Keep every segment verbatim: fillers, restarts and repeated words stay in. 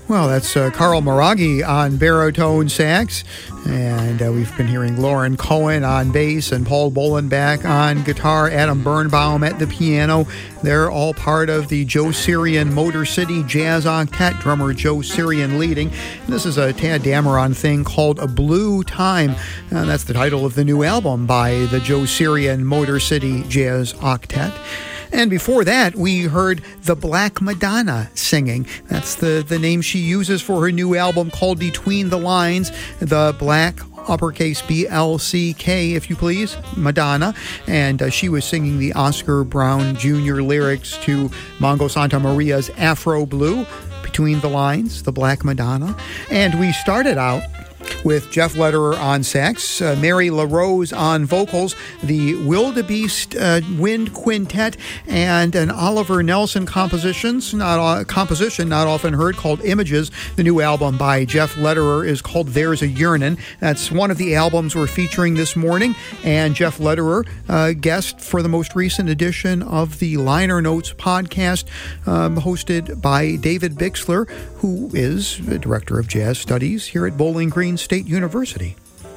Well, that's uh, Carl Maraghi on baritone sax, and uh, we've been hearing Lauren Cohen on bass and Paul Bolenbach on guitar, Adam Birnbaum at the piano. They're all part of the Joe Sirian Motor City Jazz Octet, drummer Joe Sirian leading. And this is a Tad Dameron thing called A Blue Time, and that's the title of the new album by the Joe Sirian Motor City Jazz Octet. And before that, we heard The Black Madonna singing. That's the, the name she uses for her new album called Between the Lines, The Black, uppercase B L C K, if you please, Madonna. And uh, she was singing the Oscar Brown Junior lyrics to Mongo Santa Maria's Afro Blue, Between the Lines, The Black Madonna. And we started out with Jeff Lederer on sax, uh, Mary LaRose on vocals, the Wildebeest uh, Wind Quintet, and an Oliver Nelson compositions, not uh, composition not often heard, called Images. The new album by Jeff Lederer is called There's a Yearnin'. That's one of the albums we're featuring this morning, and Jeff Lederer, uh, guest for the most recent edition of the Liner Notes podcast, um, hosted by David Bixler, who is the Director of Jazz Studies here at Bowling Green State University.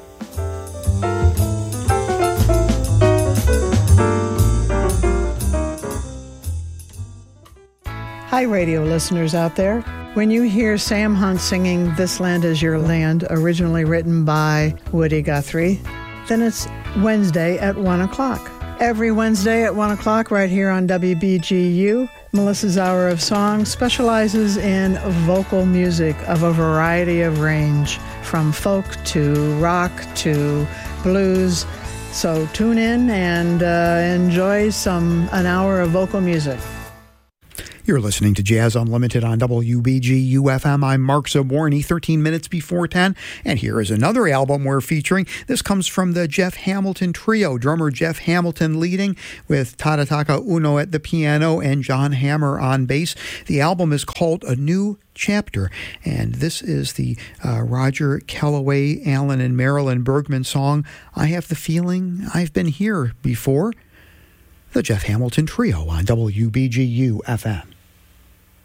Hi, radio listeners out there. When you hear Sam Hunt singing This Land Is Your Land, originally written by Woody Guthrie, then it's Wednesday at one o'clock. Every Wednesday at one o'clock right here on W B G U, Melissa's Hour of Song specializes in vocal music of a variety of range, from folk to rock to blues. So tune in and uh, enjoy some an hour of vocal music. You're listening to Jazz Unlimited on W B G U F M. I'm Mark Zaborny, thirteen minutes before ten. And here is another album we're featuring. This comes from the Jeff Hamilton Trio. Drummer Jeff Hamilton leading, with Tadataka Uno at the piano and John Hammer on bass. The album is called A New Chapter, and this is the uh, Roger Kellaway, Allen, and Marilyn Bergman song, I Have the Feeling I've Been Here Before. The Jeff Hamilton Trio on W B G U F M.